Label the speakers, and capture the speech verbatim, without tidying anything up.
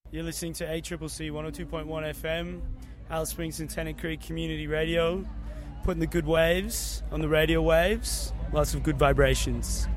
Speaker 1: You're listening to A C C C one oh two point one F M, Alice Springs and Tennant Creek Community Radio, putting the good waves on the radio waves, lots of good vibrations.